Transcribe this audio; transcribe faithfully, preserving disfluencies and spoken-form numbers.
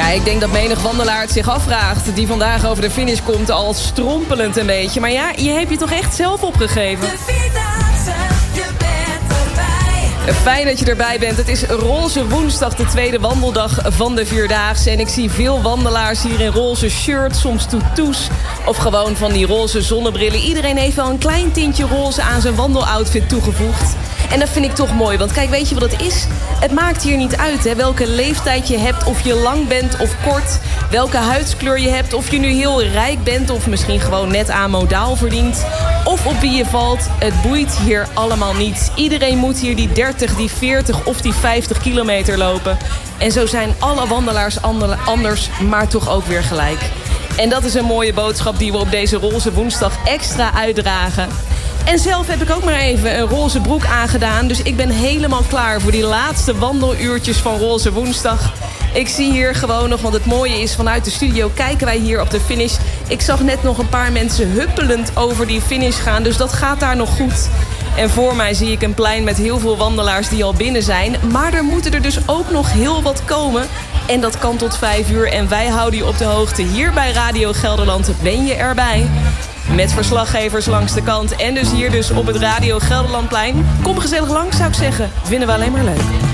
Ja, ik denk dat menig wandelaar het zich afvraagt. Die vandaag over de finish komt al strompelend een beetje. Maar ja, je hebt je toch echt zelf opgegeven. De Vierdaagse, je bent erbij. Fijn dat je erbij bent. Het is roze woensdag, de tweede wandeldag van de Vierdaagse. En ik zie veel wandelaars hier in roze shirts, soms toetoes. Of gewoon van die roze zonnebrillen. Iedereen heeft wel een klein tintje roze aan zijn wandeloutfit toegevoegd. En dat vind ik toch mooi, want kijk, weet je wat het is? Het maakt hier niet uit, hè, welke leeftijd je hebt, of je lang bent of kort. Welke huidskleur je hebt, of je nu heel rijk bent of misschien gewoon net aan modaal verdient. Of op wie je valt, het boeit hier allemaal niet. Iedereen moet hier die dertig, die veertig of die vijftig kilometer lopen. En zo zijn alle wandelaars anders, maar toch ook weer gelijk. En dat is een mooie boodschap die we op deze roze woensdag extra uitdragen. En zelf heb ik ook maar even een roze broek aangedaan. Dus ik ben helemaal klaar voor die laatste wandeluurtjes van roze woensdag. Ik zie hier gewoon nog, want het mooie is, vanuit de studio kijken wij hier op de finish. Ik zag net nog een paar mensen huppelend over die finish gaan. Dus dat gaat daar nog goed. En voor mij zie ik een plein met heel veel wandelaars die al binnen zijn. Maar er moeten er dus ook nog heel wat komen. En dat kan tot vijf uur. En wij houden je op de hoogte. Hier bij Radio Gelderland ben je erbij. Met verslaggevers langs de kant. En dus hier dus op het Radio Gelderlandplein. Kom gezellig langs, zou ik zeggen. Vinden we alleen maar leuk.